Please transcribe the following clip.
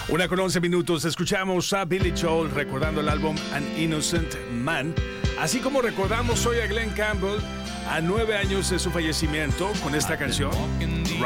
1:11. Escuchamos a Billy Joel recordando el álbum An Innocent Man, así como recordamos hoy a Glenn Campbell a 9 años de su fallecimiento con esta canción